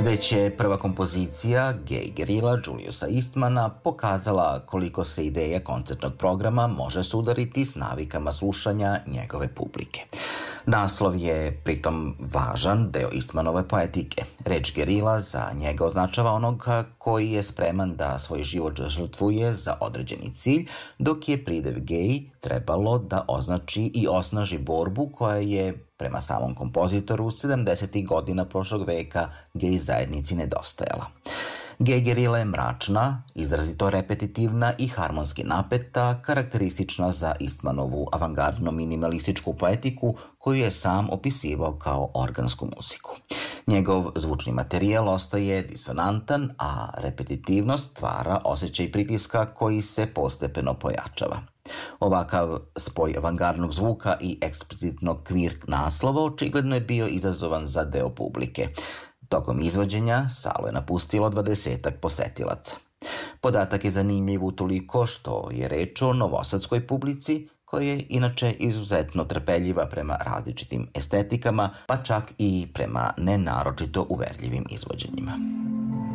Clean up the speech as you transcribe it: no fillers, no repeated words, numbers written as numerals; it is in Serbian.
Već je prva kompozicija Gay Guerrilla Juliusa Eastmana pokazala koliko se ideja koncertnog programa može sudariti s navikama slušanja njegove publike. Naslov je pritom važan deo Eastmanove poetike. Reč gerila za njega označava onoga koji je spreman da svoj život žrtvuje za određeni cilj, dok je pridev gay trebalo da označi i osnaži borbu koja je, prema samom kompozitoru, 70. godina prošlog veka gej zajednici nedostajala. Gay gerila je mračna, izrazito repetitivna i harmonski napeta, karakteristična za Eastmanovu avangardno-minimalističku poetiku koju je sam opisivao kao organsku muziku. Njegov zvučni materijal ostaje disonantan, a repetitivnost stvara osjećaj pritiska koji se postepeno pojačava. Ovakav spoj avangardnog zvuka i eksplicitnog queer naslova očigledno je bio izazovan za deo publike. Tokom izvođenja salu je napustilo 20-ak posetilaca. Podatak je zanimljiv utoliko što je reč o novosadskoj publici, koja je inače izuzetno trpeljiva prema različitim estetikama, pa čak i prema nenaročito uverljivim izvođenjima.